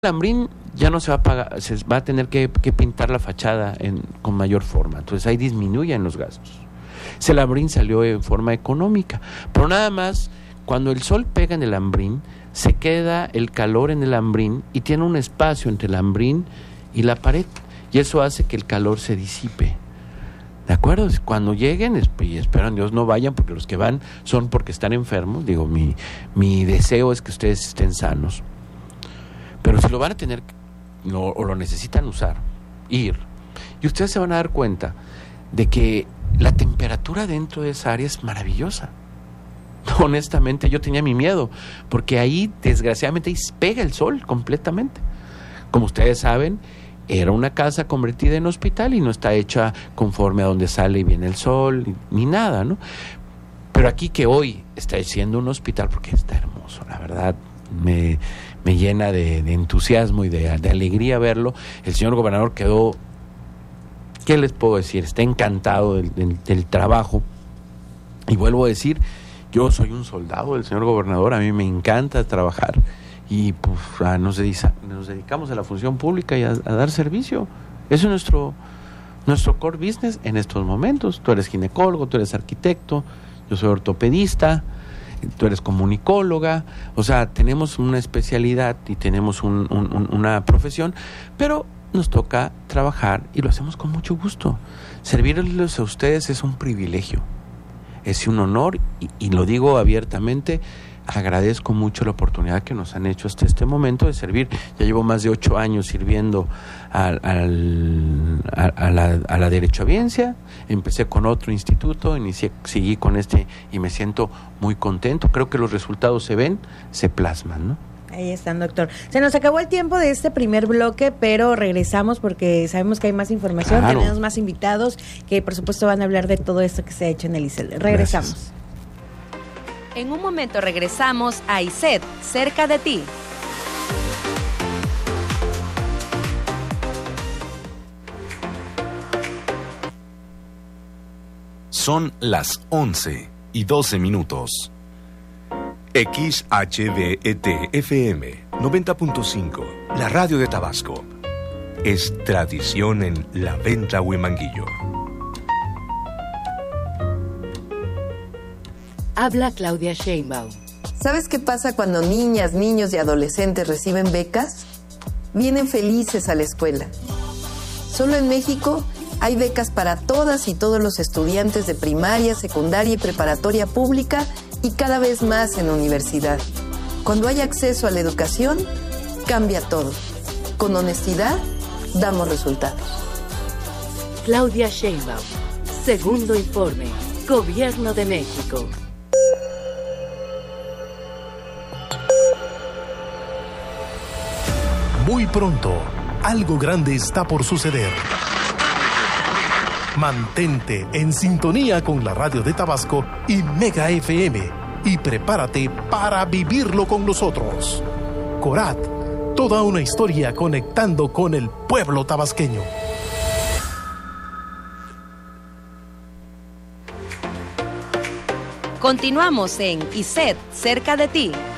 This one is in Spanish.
Lambrín ya no se va a pagar, se va a tener que pintar la fachada con mayor forma, entonces ahí disminuyen los gastos. Ese Lambrín salió en forma económica, pero nada más cuando el sol pega en el Lambrín, se queda el calor en el Lambrín y tiene un espacio entre el Lambrín y la pared, y eso hace que el calor se disipe. ¿De acuerdo? Cuando lleguen, y espero en Dios no vayan, porque los que van son porque están enfermos, digo, mi deseo es que ustedes estén sanos. Pero si lo van a tener o lo necesitan usar, ir, y ustedes se van a dar cuenta de que la temperatura dentro de esa área es maravillosa. Honestamente, yo tenía mi miedo, porque ahí, desgraciadamente, ahí pega el sol completamente. Como ustedes saben, era una casa convertida en hospital y no está hecha conforme a donde sale y viene el sol, ni nada, ¿no? Pero aquí que hoy está siendo un hospital, porque está hermoso, la verdad, me llena de entusiasmo y de alegría verlo. El señor gobernador quedó, ¿qué les puedo decir? Está encantado del trabajo. Y vuelvo a decir, yo soy un soldado del señor gobernador, a mí me encanta trabajar. Y pues nos dedicamos a la función pública y a dar servicio. Eso es nuestro core business en estos momentos. Tú eres ginecólogo, tú eres arquitecto, yo soy ortopedista, tú eres comunicóloga, o sea, tenemos una especialidad y tenemos una profesión, pero nos toca trabajar y lo hacemos con mucho gusto. Servirles a ustedes es un privilegio, es un honor y lo digo abiertamente. Agradezco mucho la oportunidad que nos han hecho hasta este momento de servir. Ya llevo más de 8 años sirviendo a la derechohabiencia. Empecé con otro instituto, seguí con este y me siento muy contento. Creo que los resultados se ven, se plasman, ¿no? Ahí están, doctor. Se nos acabó el tiempo de este primer bloque, pero regresamos porque sabemos que hay más información, claro. Tenemos más invitados que por supuesto van a hablar de todo esto que se ha hecho en el ISED. Regresamos. Gracias. En un momento regresamos a ISED, cerca de ti. Son las 11:12. XHVET-FM 90.5, la radio de Tabasco. Es tradición en La Venta Huimanguillo. Habla Claudia Sheinbaum. ¿Sabes qué pasa cuando niñas, niños y adolescentes reciben becas? Vienen felices a la escuela. Solo en México hay becas para todas y todos los estudiantes de primaria, secundaria y preparatoria pública y cada vez más en universidad. Cuando hay acceso a la educación, cambia todo. Con honestidad, damos resultados. Claudia Sheinbaum. Segundo informe. Gobierno de México. Muy pronto, algo grande está por suceder. Mantente en sintonía con la radio de Tabasco y Mega FM y prepárate para vivirlo con nosotros. Corat, toda una historia conectando con el pueblo tabasqueño. Continuamos en ISED, cerca de ti.